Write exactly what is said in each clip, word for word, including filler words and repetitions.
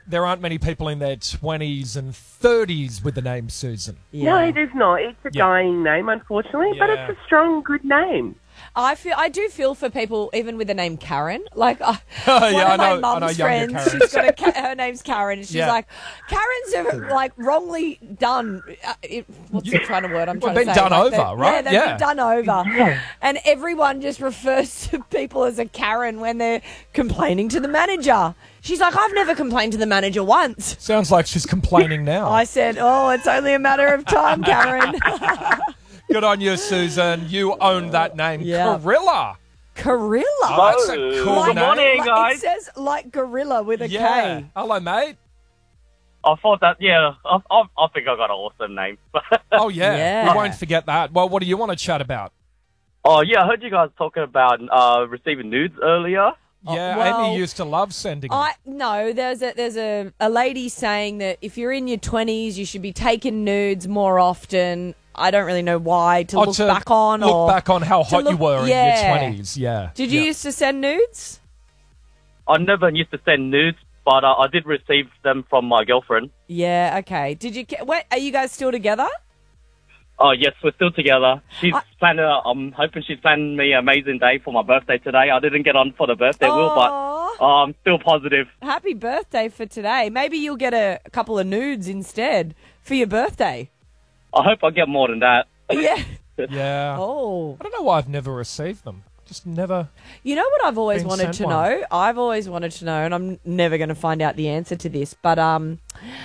there aren't many people in their twenties and thirties with the name Susan. Yeah. No, there's not. It's a Yeah. dying name, unfortunately, but Yeah. it's a strong, good name. I feel I do feel for people even with the name Karen. Like uh, Oh, one yeah, of my I know- I know mum's younger friends, Karens. she's got a ca- her name's Karen. And she's Yeah. like, Karens are like wrongly done. Uh, it, what's the kind of word I'm Well, trying been to say? done Like, over, they're- right? Yeah, they've Yeah. been done over, and everyone just refers to people as a Karen when they're complaining to the manager. She's like, I've never complained to the manager once. Sounds like she's complaining now. I said, oh, it's only a matter of time, Karen. Good on you, Susan. You own that name. Yeah. Gorilla. Gorilla. Oh, that's a cool Like- name. morning, like- guys. It says like gorilla with a K. Yeah. Hello, mate. I thought that, yeah, I, I, I think I got an awesome name. Oh, yeah. Yeah. We won't forget that. Well, what do you want to chat about? Oh, yeah, I heard you guys talking about uh, receiving nudes earlier. Yeah, well, Amy used to love sending them. I no, there's a there's a, a lady saying that if you're in your twenties, you should be taking nudes more often. I don't really know why to Oh, look to back on Look or back on how to hot you look- were yeah. in your twenties. Yeah. Did you Yeah. used to send nudes? I never used to send nudes, but uh, I did receive them from my girlfriend. Yeah. Okay. Did you? ca- Wait, are you guys still together? Oh, yes, we're still together. She's I- planning, uh, I'm hoping she's planning me an amazing day for my birthday today. I didn't get on for the birthday wheel, but Aw. uh, I'm still positive. Happy birthday for today. Maybe you'll get a, a couple of nudes instead for your birthday. I hope I get more than that. Yeah. Yeah. Oh. I don't know why I've never received them. Just never. You know what I've always Been wanted sent to one. know? I've always wanted to know, and I'm never going to find out the answer to this, but um,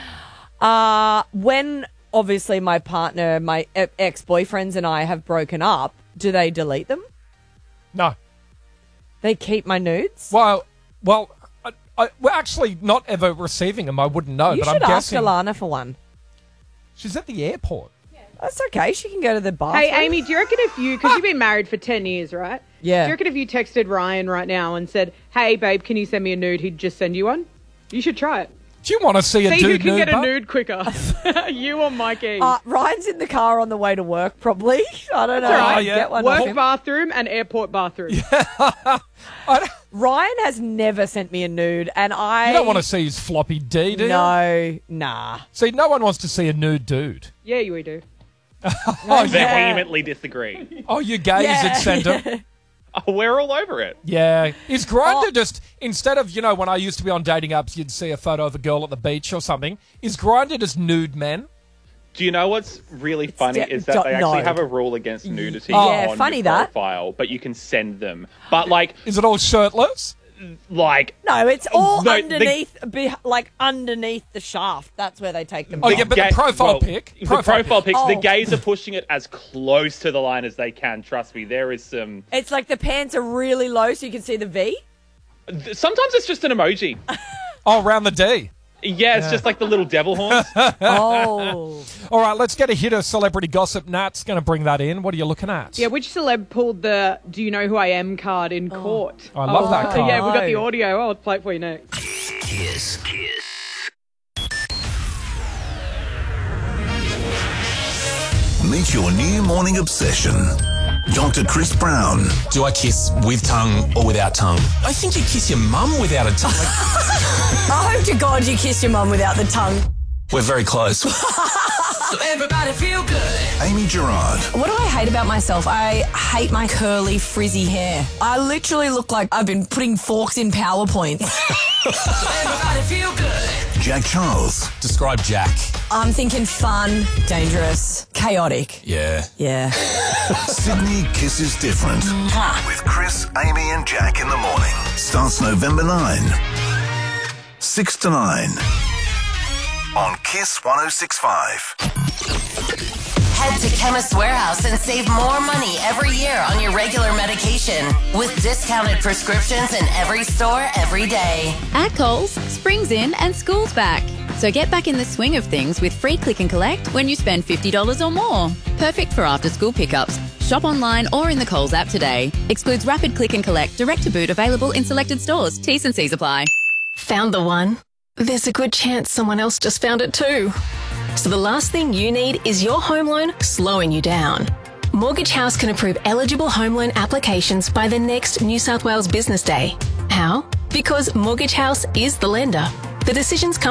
uh, when obviously my partner, my e- ex-boyfriends and I have broken up, do they delete them? No. They keep my nudes? Well, well, I, I, we're actually not ever receiving them. I wouldn't know, you but should I'm ask guessing Alana for one. she's at the airport. That's okay. She can go to the bathroom. Hey, Amy, do you reckon if you, because you've been married for ten years, right? Yeah. Do you reckon if you texted Ryan right now and said, hey, babe, can you send me a nude, he'd just send you one? You should try it. Do you want to see a See dude who can nude, get a bub? nude quicker. You or Mikey. Uh, Ryan's in the car on the way to work, probably. I don't know. That's all right. I'd yeah. Get one off Work him. bathroom and airport bathroom. I don't, Ryan has never sent me a nude, and I... you don't want to see his floppy D, do you? No, nah. See, no one wants to see a nude dude. Yeah, we do. Oh, yeah. Vehemently disagree. Oh, you gays Yeah. had sent him. Oh, we're all over it. Yeah. Is Grindr Oh. just, instead of, you know, when I used to be on dating apps, you'd see a photo of a girl at the beach or something, is Grindr just nude men? Do you know what's really funny de- is that do- they actually no. have a rule against nudity Yeah, on funny your that. profile, but you can send them. But like, Is it all shirtless? like No, it's all No, the- underneath, be, like underneath the shaft. That's where they take them. Oh, from. yeah, but ga- the profile well, pic. The Profile profile, pic. pics. The Oh. gays are pushing it as close to the line as they can. Trust me, there is some. It's like the pants are really low, so you can see the V. th- Sometimes it's just an emoji. Oh, around the D. Yeah, it's just like the little devil horns. Oh, All right, let's get a hit of celebrity gossip. Nat's going to bring that in. What are you looking at? Yeah, which celeb pulled the "Do you know who I am" card in court? I love that Uh, card. Yeah, we got the Oh. audio. I'll play it for you next. Kiss. Kiss. Meet your new morning obsession. Doctor Chris Brown. Do I kiss with tongue or without tongue? I think you kiss your mum without a tongue. I hope to God you kiss your mum without the tongue. We're very close. So everybody feel good. Amy Gerard. What do I hate about myself? I hate my curly, frizzy hair. I literally look like I've been putting forks in PowerPoint. Everybody feel good. Jack Charles. Describe Jack. I'm thinking fun, dangerous, chaotic. Yeah. Yeah. Sydney Kisses Different. With Chris, Amy and Jack in the morning. Starts November ninth. six to nine. On Kiss one oh six point five. Head to Chemist Warehouse and save more money every year on your regular medication with discounted prescriptions in every store every day. At Coles, spring's in and school's back. So get back in the swing of things with free click and collect when you spend fifty dollars or more. Perfect for after-school pickups. Shop online or in the Coles app today. Excludes rapid click and collect, direct to boot, available in selected stores. T's and C's apply. Found the one? There's a good chance someone else just found it too. So the last thing you need is your home loan slowing you down. Mortgage House can approve eligible home loan applications by the next New South Wales Business Day. How? Because Mortgage House is the lender. The decisions come